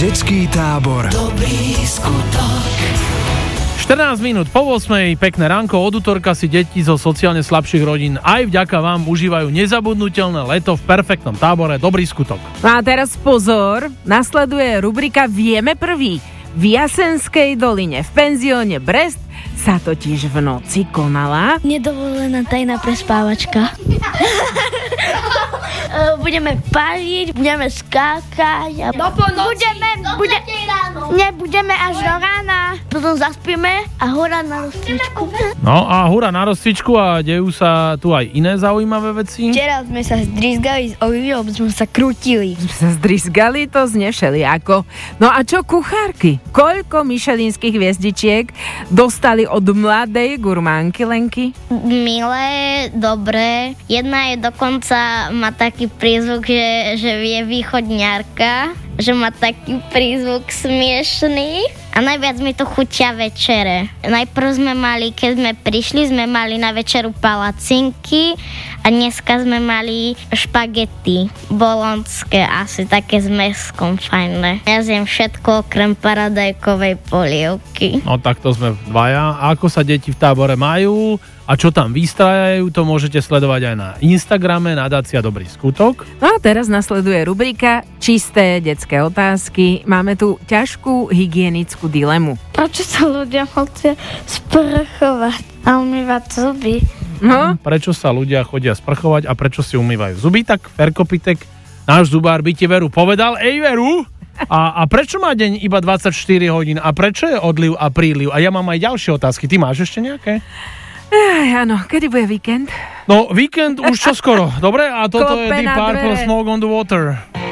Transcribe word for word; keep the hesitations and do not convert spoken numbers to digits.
Detský tábor Dobrý skutok. štrnásť minút po ôsmej, pekné ránko. Od utorka si deti zo sociálne slabších rodín aj vďaka vám užívajú nezabudnutelné leto v perfektnom tábore Dobrý skutok. A teraz pozor, nasleduje rubrika Vieme prvý. V Jasenskej doline v penzióne Brest sa totiž v noci konala nedovolená tajná prespávačka. Budeme paliť, budeme skákať a do polnoci, budeme, do bude, ráno. nebudeme až do rána. Potom zaspíme a hurá na rozcvičku. No a hurá na rozcvičku a dejú sa tu aj iné zaujímavé veci. Včera sme sa zdrizgali s Oliviou, sme sa krútili. Sme sa zdrizgali, to znie všelijako. No a čo kuchárky? Koľko michelinských hviezdičiek dostali od mladej gurmánky Lenky? Milé, dobré. Jedna je dokonca, má taký prízvuk, že, že je východňarka, že má taký prízvuk smiešný. A najviac mi to chutia večere. Najprv sme mali, keď sme prišli, sme mali na večeru palacinky a dneska sme mali špagety bolonské, asi také s mäskom fajné. Ja zjem všetko okrem paradajkovej polievky. No takto sme dvaja. A ako sa deti v tábore majú a čo tam vystrajajú, to môžete sledovať aj na Instagrame nadácia Dobrý skutok. No a teraz nasleduje rubrika Čisté detské otázky. Máme tu ťažkú hygienickú dilemu. Prečo sa ľudia chcú sprchovať a umývať zuby? No? Prečo sa ľudia chodia sprchovať a prečo si umývajú zuby? Tak Ferko Pitek, náš zubár, by ti Veru povedal. Ej Veru! A, a prečo má deň iba dvadsaťštyri hodín? A prečo je odliv a príliv? A ja mám aj ďalšie otázky. Ty máš ešte nejaké? Ej, áno, kedy bude víkend? No, víkend už čoskoro. Dobre? A toto Klope je Deep na Purple, dvere. Smoke on the Water.